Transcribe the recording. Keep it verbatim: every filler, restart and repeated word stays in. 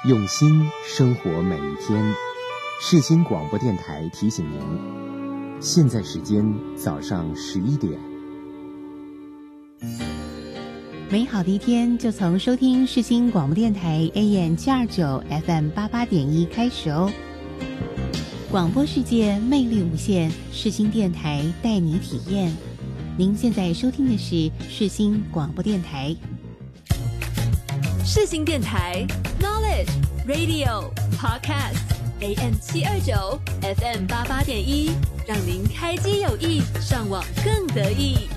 用心生活每一天。世新广播电台提醒您，现在时间早上十一点。 美好的一天就从收听世新广播电台 A M 七二九 F M 八八点一开始哦。广播世界魅力无限，世新电台带你体验。您现在收听的是世新广播电台。 世新电台 Knowledge Radio Podcast A M 七二九 F M 八八点一，让您开机有益，上网更得意。